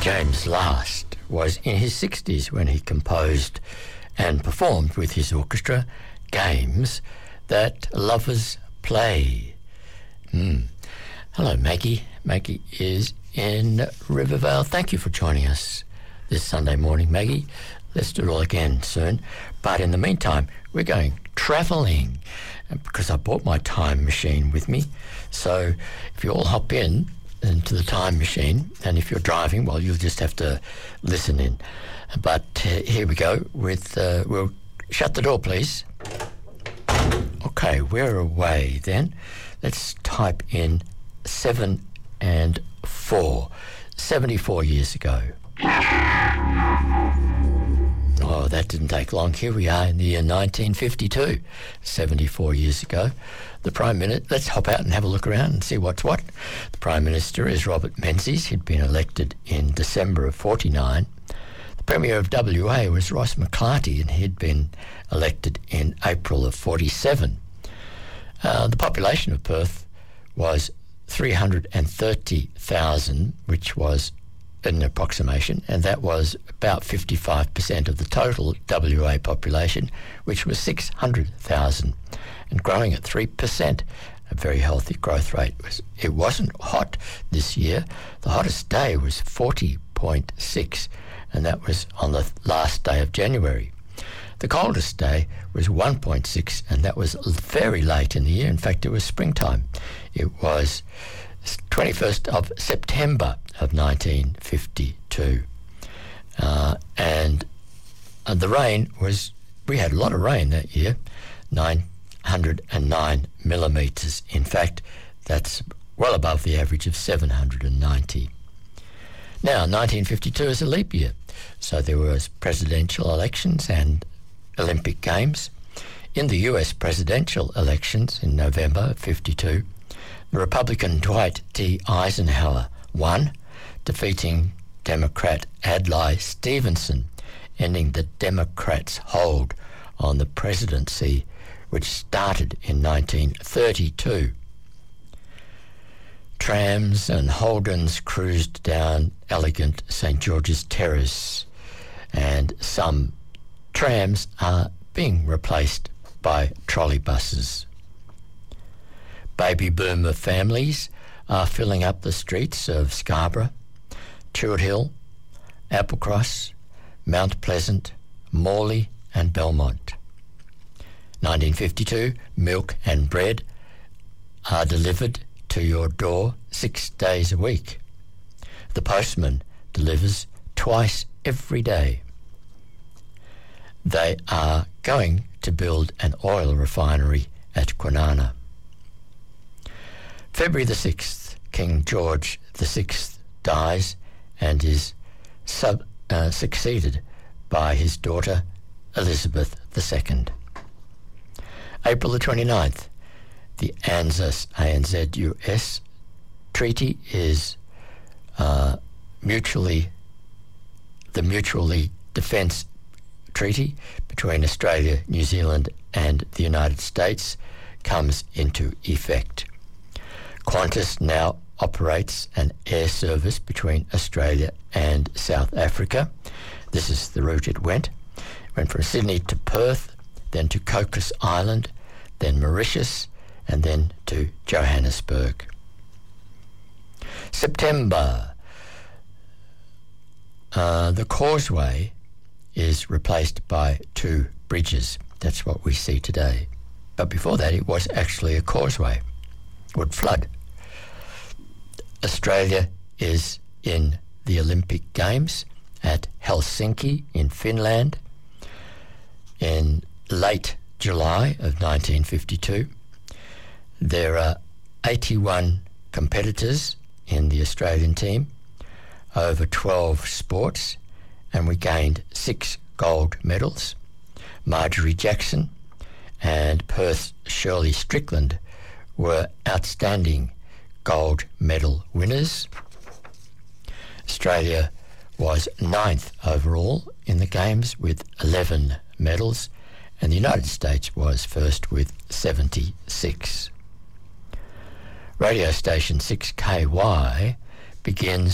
James Last was in his 60s when he composed and performed with his orchestra games that lovers play. Hello, Maggie. Maggie is in Rivervale. Thank you for joining us this Sunday morning, Maggie. Let's do it all again soon. But in the meantime, we're going travelling because I brought my time machine with me. So if you all hop into the time machine, and if you're driving, well, you'll just have to listen in. But here we go with, we'll shut the door, please. Okay, we're away then. Let's type in 7 and 4, 74 years ago. Oh, that didn't take long. Here we are in the year 1952, 74 years ago. The Prime Minister, let's hop out and have a look around and see what's what. The Prime Minister is Robert Menzies. He'd been elected in December of 49. The Premier of WA was Ross McClarty, and he'd been elected in April of 47. The population of Perth was 330,000, which was an approximation, and that was about 55% of the total WA population, which was 600,000, and growing at 3%, a very healthy growth rate. It wasn't hot this year. The hottest day was 40.6, and that was on the last day of January. The coldest day was 1.6, and that was very late in the year. In fact, it was springtime. It was 21st of September of 1952. And the rain was, we had a lot of rain that year, 909 millimetres. In fact, that's well above the average of 790. Now, 1952 is a leap year, so there was presidential elections and Olympic Games. In the US presidential elections in November of 52, the Republican Dwight D. Eisenhower won, defeating Democrat Adlai Stevenson, ending the Democrats' hold on the presidency, which started in 1932. Trams and Holdens cruised down elegant St. George's Terrace, and some trams are being replaced by trolley buses. Baby boomer families are filling up the streets of Scarborough, Chewett Hill, Applecross, Mount Pleasant, Morley and Belmont. 1952, milk and bread are delivered to your door 6 days a week. The postman delivers twice every day. They are going to build an oil refinery at Kwinana. February the 6th, King George VI dies and is succeeded by his daughter Elizabeth II. April the 29th, the ANZUS, ANZUS treaty is mutually defence treaty between Australia, New Zealand and the United States comes into effect. Qantas now operates an air service between Australia and South Africa. This is the route it went. It went from Sydney to Perth, then to Cocos Island, then Mauritius, and then to Johannesburg. September, the causeway is replaced by 2 bridges. That's what we see today. But before that, it was actually a causeway. It would flood. Australia is in the Olympic Games at Helsinki in Finland in late July of 1952. There are 81 competitors in the Australian team, over 12 sports, and we gained 6 gold medals. Marjorie Jackson and Perth's Shirley Strickland were outstanding gold medal winners. Australia was 9th overall in the Games with 11 medals, and the United States was first with 76. Radio station 6KY begins